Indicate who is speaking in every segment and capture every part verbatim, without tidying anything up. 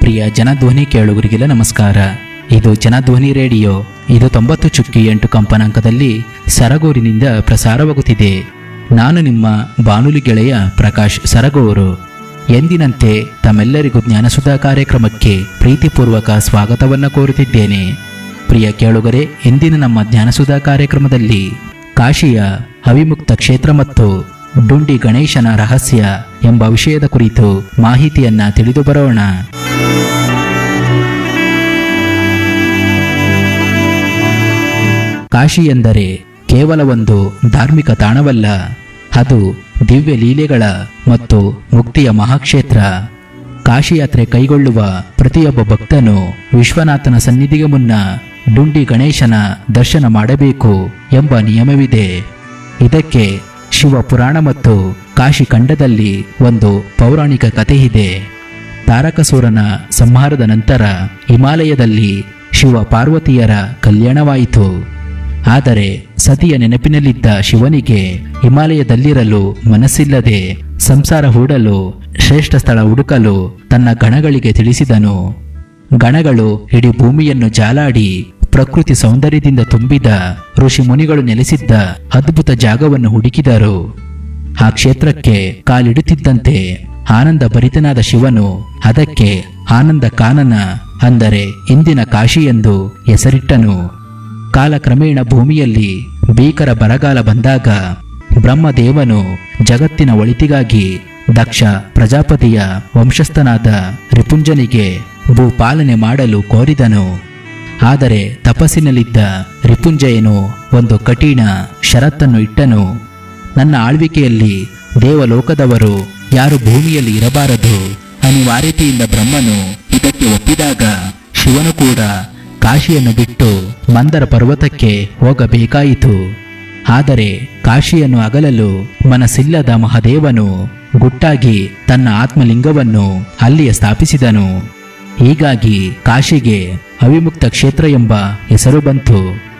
Speaker 1: ಪ್ರಿಯ ಜನಧ್ವನಿ ಕೇಳುಗರಿಗೆಲ್ಲ ನಮಸ್ಕಾರ. ಇದು ಜನಧ್ವನಿ ರೇಡಿಯೋ. ಇದು ತೊಂಬತ್ತು ಚುಕ್ಕಿ ಎಂಟು ಕಂಪನಾಂಕದಲ್ಲಿ ಸರಗೂರಿನಿಂದ ಪ್ರಸಾರವಾಗುತ್ತಿದೆ. ನಾನು ನಿಮ್ಮ ಬಾನುಲಿ ಗೆಳೆಯ ಪ್ರಕಾಶ್ ಸರಗೂರು. ಎಂದಿನಂತೆ ತಮ್ಮೆಲ್ಲರಿಗೂ ಜ್ಞಾನಸುಧಾ ಕಾರ್ಯಕ್ರಮಕ್ಕೆ ಪ್ರೀತಿಪೂರ್ವಕ ಸ್ವಾಗತವನ್ನು ಕೋರುತ್ತಿದ್ದೇನೆ. ಪ್ರಿಯ ಕೇಳುಗರೆ, ಇಂದಿನ ನಮ್ಮ ಜ್ಞಾನಸುಧಾ ಕಾರ್ಯಕ್ರಮದಲ್ಲಿ ಕಾಶಿಯ ಅವಿಮುಕ್ತ ಕ್ಷೇತ್ರ ಮತ್ತು ಡುಂಡಿ ಗಣೇಶನ ರಹಸ್ಯ ಎಂಬ ವಿಷಯದ ಕುರಿತು ಮಾಹಿತಿಯನ್ನ ತಿಳಿದು ಬರೋಣ. ಕಾಶಿ ಎಂದರೆ ಕೇವಲ ಒಂದು ಧಾರ್ಮಿಕ ತಾಣವಲ್ಲ, ಅದು ದಿವ್ಯ ಲೀಲೆಗಳ ಮತ್ತು ಮುಕ್ತಿಯ ಮಹಾಕ್ಷೇತ್ರ. ಕಾಶಿ ಯಾತ್ರೆ ಕೈಗೊಳ್ಳುವ ಪ್ರತಿಯೊಬ್ಬ ಭಕ್ತನು ವಿಶ್ವನಾಥನ ಸನ್ನಿಧಿಗೆ ಮುನ್ನ ಡುಂಡಿ ಗಣೇಶನ ದರ್ಶನ ಮಾಡಬೇಕು ಎಂಬ ನಿಯಮವಿದೆ. ಇದಕ್ಕೆ ಶಿವ ಪುರಾಣ ಮತ್ತು ಕಾಶಿ ಖಂಡದಲ್ಲಿ ಒಂದು ಪೌರಾಣಿಕ ಕಥೆ ಇದೆ. ತಾರಕಾಸುರನ ಸಂಹಾರದ ನಂತರ ಹಿಮಾಲಯದಲ್ಲಿ ಶಿವ ಪಾರ್ವತಿಯರ ಕಲ್ಯಾಣವಾಯಿತು. ಆದರೆ ಸತಿಯ ನೆನಪಿನಲ್ಲಿದ್ದ ಶಿವನಿಗೆ ಹಿಮಾಲಯದಲ್ಲಿರಲು ಮನಸ್ಸಿಲ್ಲದೆ ಸಂಸಾರ ಹೂಡಲು ಶ್ರೇಷ್ಠ ಸ್ಥಳ ಹುಡುಕಲು ತನ್ನ ಗಣಗಳಿಗೆ ತಿಳಿಸಿದನು. ಗಣಗಳು ಇಡೀ ಭೂಮಿಯನ್ನು ಜಾಲಾಡಿ ಪ್ರಕೃತಿ ಸೌಂದರ್ಯದಿಂದ ತುಂಬಿದ ಋಷಿ ಮುನಿಗಳು ನೆಲೆಸಿದ್ದ ಅದ್ಭುತ ಜಾಗವನ್ನು ಹುಡುಕಿದರು. ಆ ಕ್ಷೇತ್ರಕ್ಕೆ ಕಾಲಿಡುತ್ತಿದ್ದಂತೆ ಆನಂದ ಭರಿತನಾದ ಶಿವನು ಅದಕ್ಕೆ ಆನಂದ ಕಾನನ, ಅಂದರೆ ಇಂದಿನ ಕಾಶಿ ಎಂದು ಹೆಸರಿಟ್ಟನು. ಕಾಲಕ್ರಮೇಣ ಭೂಮಿಯಲ್ಲಿ ಭೀಕರ ಬರಗಾಲ ಬಂದಾಗ ಬ್ರಹ್ಮದೇವನು ಜಗತ್ತಿನ ಒಳಿತಿಗಾಗಿ ದಕ್ಷ ಪ್ರಜಾಪತಿಯ ವಂಶಸ್ಥನಾದ ರಿಪುಂಜನಿಗೆ ಭೂಪಾಲನೆ ಮಾಡಲು ಕೋರಿದನು. ಆದರೆ ತಪಸ್ಸಿನಲ್ಲಿದ್ದ ರಿಪುಂಜಯನು ಒಂದು ಕಠಿಣ ಷರತ್ತನ್ನು ಇಟ್ಟನು. ನನ್ನ ಆಳ್ವಿಕೆಯಲ್ಲಿ ದೇವಲೋಕದವರು ಯಾರು ಭೂಮಿಯಲ್ಲಿ ಇರಬಾರದು. ಅನಿವಾರ್ಯತೆಯಿಂದ ಬ್ರಹ್ಮನು ಇದಕ್ಕೆ ಒಪ್ಪಿದಾಗ ಶಿವನು ಕೂಡ ಕಾಶಿಯನ್ನು ಬಿಟ್ಟು ಮಂದರ ಪರ್ವತಕ್ಕೆ ಹೋಗಬೇಕಾಯಿತು. ಆದರೆ ಕಾಶಿಯನ್ನು ಅಗಲಲು ಮನಸ್ಸಿಲ್ಲದ ಮಹಾದೇವನು ಗುಟ್ಟಾಗಿ ತನ್ನ ಆತ್ಮಲಿಂಗವನ್ನು ಅಲ್ಲಿಯೇ ಸ್ಥಾಪಿಸಿದನು. ಹೀಗಾಗಿ ಕಾಶಿಗೆ ಅವಿಮುಕ್ತ ಕ್ಷೇತ್ರ ಎಂಬ ಹೆಸರು ಬಂತು.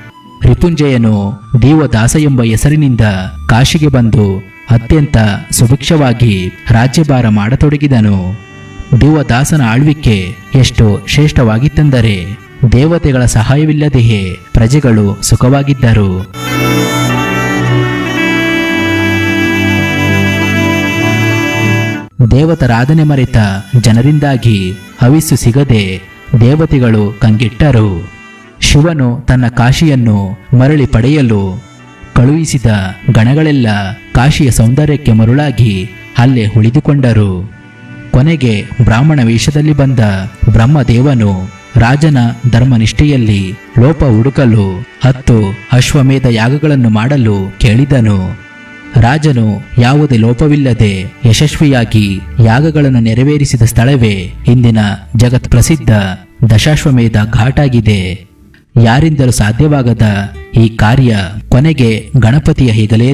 Speaker 1: ರಿಪುಂಜಯನು ದೇವದಾಸ ಎಂಬ ಹೆಸರಿನಿಂದ ಕಾಶಿಗೆ ಬಂದು ಅತ್ಯಂತ ಸುಭಿಕ್ಷವಾಗಿ ರಾಜ್ಯಭಾರ ಮಾಡತೊಡಗಿದನು. ದೇವದಾಸನ ಆಳ್ವಿಕೆ ಎಷ್ಟು ಶ್ರೇಷ್ಠವಾಗಿತ್ತೆಂದರೆ ದೇವತೆಗಳ ಸಹಾಯವಿಲ್ಲದೆಯೇ ಪ್ರಜೆಗಳು ಸುಖವಾಗಿದ್ದರು. ದೇವತಾರಾಧನೆ ಮರೆತ ಜನರಿಂದಾಗಿ ಹವಿಸ್ಸು ಸಿಗದೆ ದೇವತೆಗಳು ಕಂಗೆಟ್ಟರು. ಶಿವನು ತನ್ನ ಕಾಶಿಯನ್ನು ಮರಳಿ ಪಡೆಯಲು ಕಳುಹಿಸಿದ ಗಣಗಳೆಲ್ಲ ಕಾಶಿಯ ಸೌಂದರ್ಯಕ್ಕೆ ಮರುಳಾಗಿ ಅಲ್ಲೇ ಉಳಿದುಕೊಂಡರು. ಕೊನೆಗೆ ಬ್ರಾಹ್ಮಣ ವೇಷದಲ್ಲಿ ಬಂದ ಬ್ರಹ್ಮದೇವನು ರಾಜನ ಧರ್ಮನಿಷ್ಠೆಯಲ್ಲಿ ಲೋಪ ಹುಡುಕಲು ಹತ್ತು ಅಶ್ವಮೇಧ ಯಾಗಗಳನ್ನು ಮಾಡಲು ಕೇಳಿದನು. ರಾಜನು ಯಾವುದೇ ಲೋಪವಿಲ್ಲದೆ ಯಶಸ್ವಿಯಾಗಿ ಯಾಗಗಳನ್ನು ನೆರವೇರಿಸಿದ ಸ್ಥಳವೇ ಇಂದಿನ ಜಗತ್ ಪ್ರಸಿದ್ಧ ದಶಾಶ್ವಮೇಧ ಘಾಟ್ ಆಗಿದೆ. ಯಾರಿಂದಲೂ ಸಾಧ್ಯವಾಗದ ಈ ಕಾರ್ಯ ಕೊನೆಗೆ ಗಣಪತಿಯ ಹೆಗಲೇ